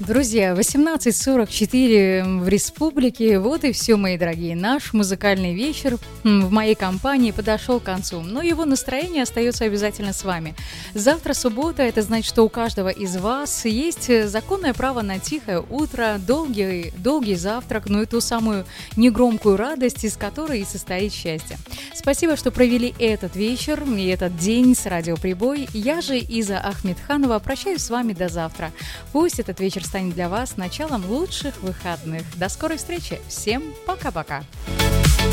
Друзья, 18:44 в республике. Вот и все, мои дорогие. Наш музыкальный вечер в моей компании подошел к концу. Но его настроение остается обязательно с вами. Завтра суббота, это значит, что у каждого из вас есть законное право на тихое утро, долгий завтрак, но и ту самую негромкую радость, из которой и состоит счастье. Спасибо, что провели этот вечер и этот день с Радио Прибой. Я же, Иза Ахмедханова, прощаюсь с вами до завтра. Пусть этот вечер станет для вас началом лучших выходных. До скорой встречи. Всем пока-пока.